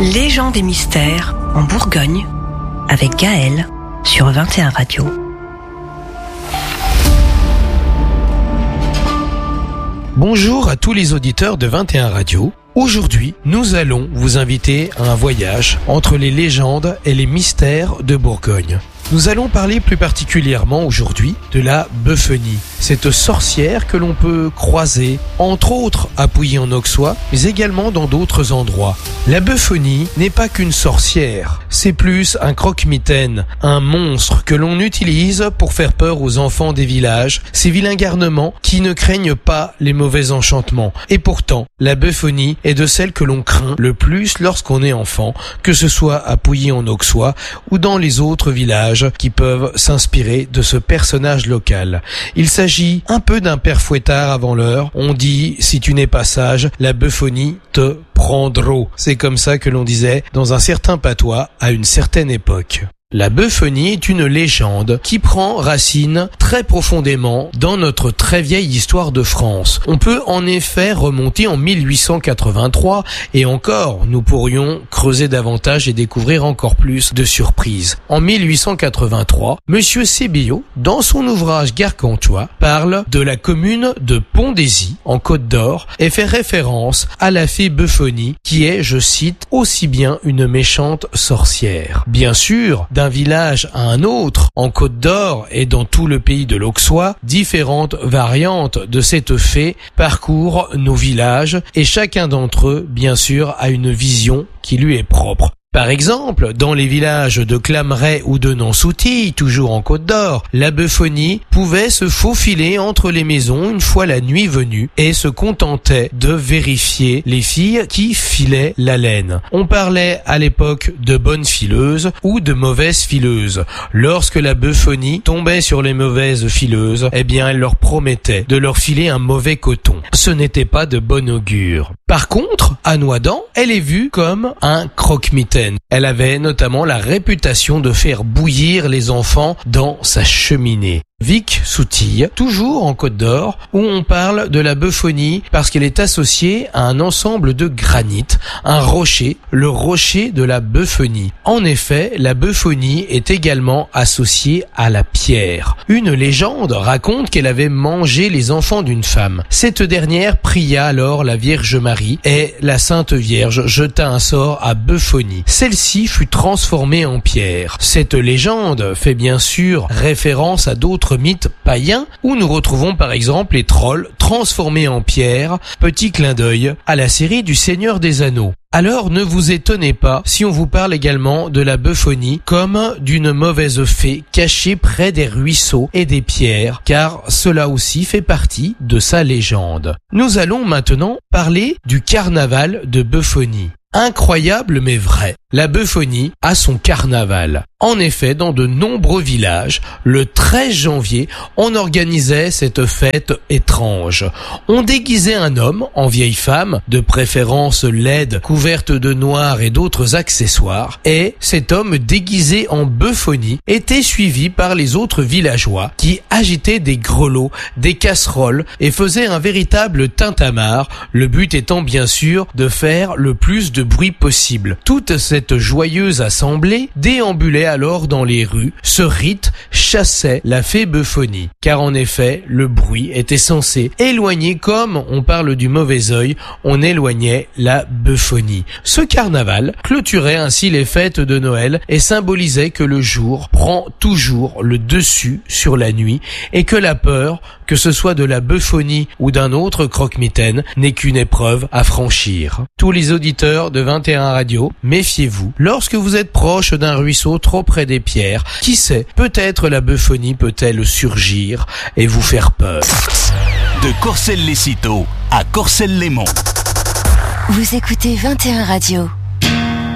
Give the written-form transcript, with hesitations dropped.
Légendes et mystères en Bourgogne avec Gaël sur 21 Radio. Bonjour à tous les auditeurs de 21 Radio. Aujourd'hui, nous allons vous inviter à un voyage entre les légendes et les mystères de Bourgogne. Nous allons parler plus particulièrement aujourd'hui de la Beufenie, cette sorcière que l'on peut croiser, entre autres à Pouilly-en-Auxois, mais également dans d'autres endroits. La Beufenie n'est pas qu'une sorcière, c'est plus un croque-mitaine, un monstre que l'on utilise pour faire peur aux enfants des villages, ces vilains garnements qui ne craignent pas les mauvais enchantements. Et pourtant, la Beufenie est de celles que l'on craint le plus lorsqu'on est enfant, que ce soit à Pouilly-en-Auxois ou dans les autres villages qui peuvent s'inspirer de ce personnage local. Il s'agit un peu d'un père Fouettard avant l'heure. On dit, si tu n'es pas sage, la Beufenie te prendra. C'est comme ça que l'on disait dans un certain patois à une certaine époque. La Beufenie est une légende qui prend racine très profondément dans notre très vieille histoire de France. On peut en effet remonter en 1883 et encore, nous pourrions creuser davantage et découvrir encore plus de surprises. En 1883, Monsieur Sébillot, dans son ouvrage Gargantua, parle de la commune de Pondésy, en Côte d'Or, et fait référence à la fée Beufenie, qui est, je cite, aussi bien une méchante sorcière. Bien sûr, d'un village à un autre, en Côte d'Or et dans tout le pays de l'Auxois, différentes variantes de cette fée parcourent nos villages et chacun d'entre eux, bien sûr, a une vision qui lui est propre. Par exemple, dans les villages de Clameray ou de Nansouty, toujours en Côte d'Or, la Beufenie pouvait se faufiler entre les maisons une fois la nuit venue et se contentait de vérifier les filles qui filaient la laine. On parlait à l'époque de bonnes fileuses ou de mauvaises fileuses. Lorsque la Beufenie tombait sur les mauvaises fileuses, eh bien elle leur promettait de leur filer un mauvais coton. Ce n'était pas de bon augure. Par contre, à Noidans, elle est vue comme un croque-mitaine. Elle avait notamment la réputation de faire bouillir les enfants dans sa cheminée. Vic-Soutille, toujours en Côte d'Or, où on parle de la Beufenie parce qu'elle est associée à un ensemble de granit, un rocher, le rocher de la Beufenie. En effet, la Beufenie est également associée à la pierre. Une légende raconte qu'elle avait mangé les enfants d'une femme. Cette dernière pria alors la Vierge Marie et la Sainte Vierge jeta un sort à Beufenie. Celle-ci fut transformée en pierre. Cette légende fait bien sûr référence à d'autres mythes païens où nous retrouvons par exemple les trolls transformés en pierre, petit clin d'œil à la série du Seigneur des Anneaux. Alors ne vous étonnez pas si on vous parle également de la Beufenie comme d'une mauvaise fée cachée près des ruisseaux et des pierres, car cela aussi fait partie de sa légende. Nous allons maintenant parler du carnaval de Beufenie. Incroyable mais vrai, la Beufenie a son carnaval. En effet, dans de nombreux villages, le 13 janvier, on organisait cette fête étrange. On déguisait un homme en vieille femme, de préférence laide, couverte de noir et d'autres accessoires, et cet homme déguisé en Beufenie était suivi par les autres villageois qui agitaient des grelots, des casseroles et faisaient un véritable tintamarre, le but étant bien sûr de faire le plus de bruit possible. Toute cette joyeuse assemblée déambulait alors dans les rues. Ce rite chassait la fée Beufenie, car en effet, le bruit était censé éloigner, comme on parle du mauvais œil, on éloignait la Beufenie. Ce carnaval clôturait ainsi les fêtes de Noël et symbolisait que le jour prend toujours le dessus sur la nuit et que la peur, que ce soit de la Beufenie ou d'un autre croque-mitaine, n'est qu'une épreuve à franchir. Tous les auditeurs de 21 Radio, méfiez-vous. Lorsque vous êtes proche d'un ruisseau trop près des pierres, qui sait, peut-être la Beufenie peut-elle surgir et vous faire peur. De Corcelles-les-Citeaux à Corcelles-les-Monts. Vous écoutez 21 Radio.